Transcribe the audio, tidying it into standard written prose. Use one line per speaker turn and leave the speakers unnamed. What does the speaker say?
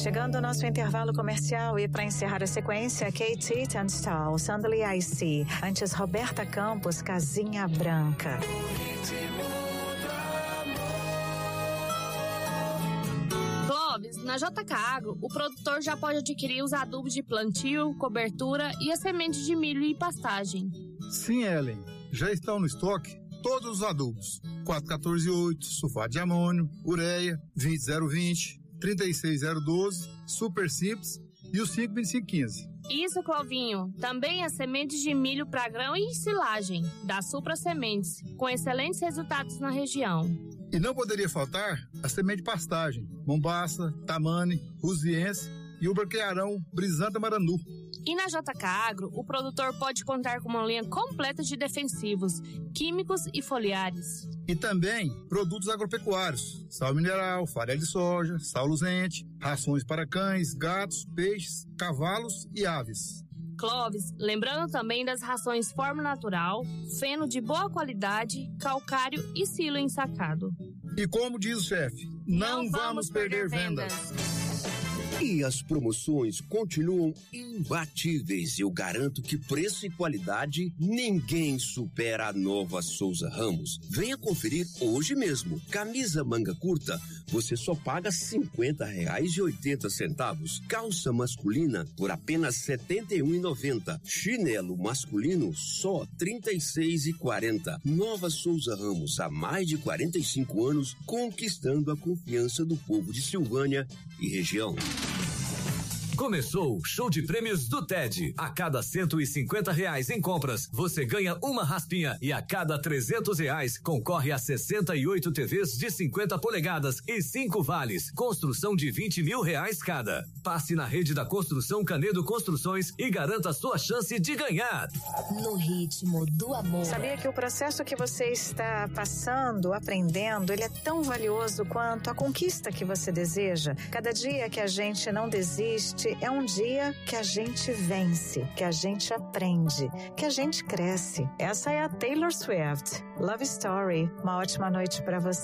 Chegando ao nosso intervalo comercial e para encerrar a sequência, KT Tunstall, Suddenly I See. Antes, Roberta Campos, Casinha Branca.
Clóvis, na JK Agro, o produtor já pode adquirir os adubos de plantio, cobertura e as sementes de milho e pastagem.
Sim, Ellen, já estão no estoque todos os adubos: 414-8, sulfato de amônio, ureia, 20020, 36012, super simples e o 52515.
Isso, Clovinho. Também as sementes de milho para grão e silagem, da Supra Sementes, com excelentes resultados na região.
E não poderia faltar a semente de pastagem: Mombaça, Tamane, Rusiense e o Braquearão Brisanta Maranu.
E na JK Agro, o produtor pode contar com uma linha completa de defensivos, químicos e foliares.
E também produtos agropecuários: sal mineral, farelo de soja, sal luzente, rações para cães, gatos, peixes, cavalos e aves.
Clóvis, lembrando também das rações Forma Natural, feno de boa qualidade, calcário e silo ensacado.
E como diz o chefe, não vamos perder vendas.
E as promoções continuam imbatíveis. Eu garanto que preço e qualidade ninguém supera a Nova Souza Ramos. Venha conferir hoje mesmo. Camisa manga curta, você só paga R$50,80. Calça masculina por apenas R$ 71,90. Chinelo masculino só R$ 36,40. Nova Souza Ramos, há mais de 45 anos, conquistando a confiança do povo de Silvânia e região.
Começou o show de prêmios do TED. A cada R$150 em compras, você ganha uma raspinha e a cada R$300 concorre a 68 TVs de 50 polegadas e 5 vales. Construção de R$20 mil cada. Passe na rede da Construção Canedo Construções e garanta a sua chance de ganhar.
No ritmo do amor.
Sabia que o processo que você está passando, aprendendo, ele é tão valioso quanto a conquista que você deseja? Cada dia que a gente não desiste é um dia que a gente vence, que a gente aprende, que a gente cresce. Essa é a Taylor Swift. Love Story. Uma ótima noite para você.